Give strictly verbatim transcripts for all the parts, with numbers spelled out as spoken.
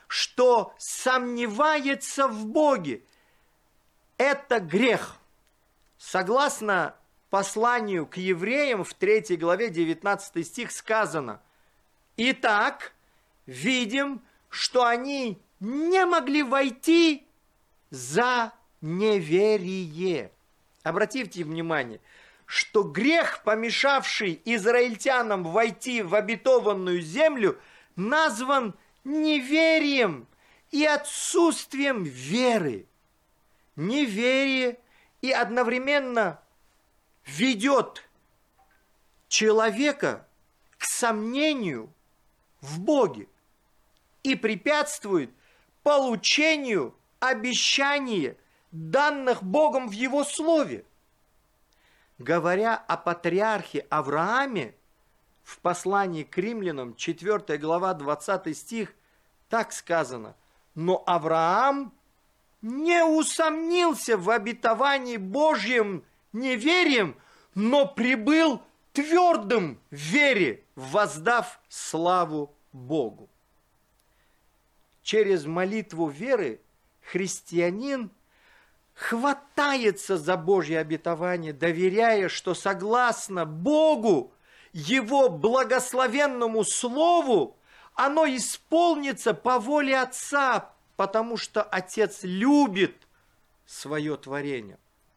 что сомневается в Боге. Это грех. Согласно посланию к евреям в третьей главе девятнадцатый стих сказано: «Итак, видим, что они не могли войти за неверие». Обратите внимание, что грех, помешавший израильтянам войти в обетованную землю, назван неверием и отсутствием веры. Неверие и одновременно ведет человека к сомнению в Боге и препятствует получению обещаний, данных Богом в Его Слове. Говоря о патриархе Аврааме, в послании к римлянам, четвёртая глава, двадцатый стих, так сказано: «Но Авраам не усомнился в обетовании Божьем неверием, но пребыл твердым в вере, воздав славу Богу». Через молитву веры христианин хватается за Божье обетование, доверяя, что согласно Богу, Его благословенному Слову, оно исполнится по воле Отца, потому что Отец любит свое творение.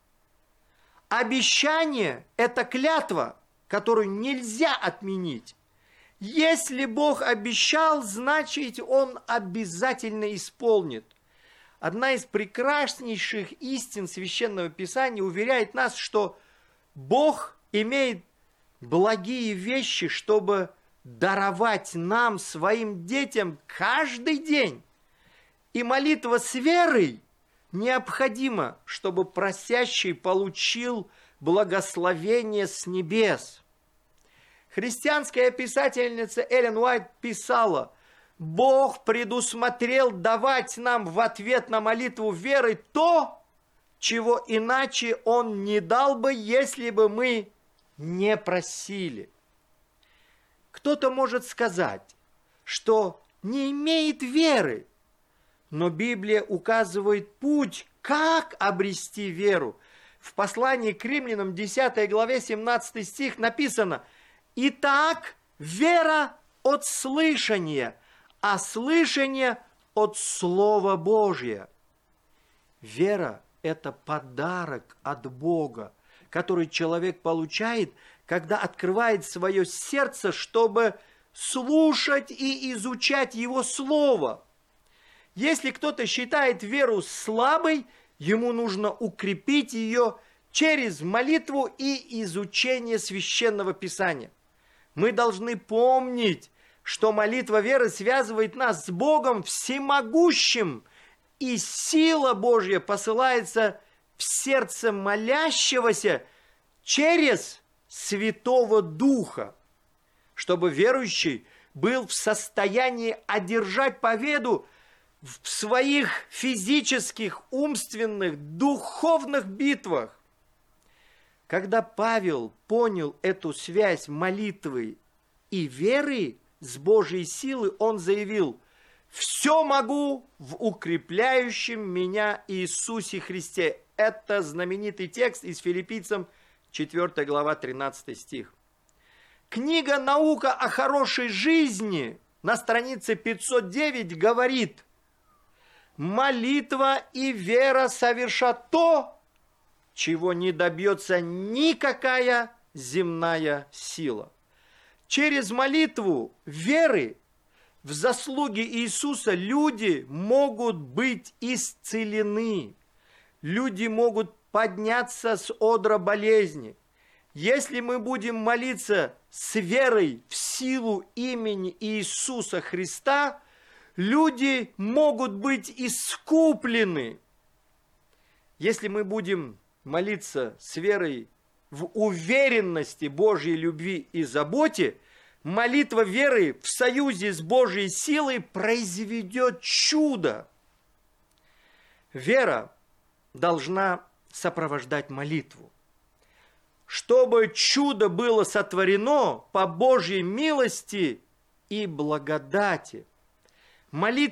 Обещание – это клятва, которую нельзя отменить. Если Бог обещал, значит, Он обязательно исполнит. Одна из прекраснейших истин Священного Писания уверяет нас, что Бог имеет благие вещи, чтобы даровать нам, своим детям, каждый день. И молитва с верой необходима, чтобы просящий получил благословение с небес. Христианская писательница Эллен Уайт писала: «Бог предусмотрел давать нам в ответ на молитву веры то, чего иначе Он не дал бы, если бы мы не просили». Кто-то может сказать, что не имеет веры, но Библия указывает путь, как обрести веру. В послании к римлянам, десятой главе, семнадцатый стих написано: «Итак, вера от слышания, а слышание от Слова Божия». Вера – это подарок от Бога, который человек получает, когда открывает свое сердце, чтобы слушать и изучать Его Слово. Если кто-то считает веру слабой, ему нужно укрепить ее через молитву и изучение Священного Писания. Мы должны помнить, что молитва веры связывает нас с Богом всемогущим, и сила Божья посылается в сердце молящегося через Святого Духа, чтобы верующий был в состоянии одержать победу в своих физических, умственных, духовных битвах. Когда Павел понял эту связь молитвы и веры с Божьей силой, он заявил: «Все могу в укрепляющем меня Иисусе Христе». Это знаменитый текст из Филиппийцам, четвёртая глава, тринадцатый стих. Книга «Наука о хорошей жизни» на странице пятьсот девять говорит: «Молитва и вера совершат то, чего не добьется никакая земная сила». Через молитву веры в заслуги Иисуса люди могут быть исцелены. Люди могут подняться с одра болезни. Если мы будем молиться с верой в силу имени Иисуса Христа, люди могут быть искуплены. Если мы будем молиться с верой в уверенности Божьей любви и заботе, молитва веры в союзе с Божьей силой произведет чудо. Вера должна сопровождать молитву. Чтобы чудо было сотворено по Божьей милости и благодати. Молитва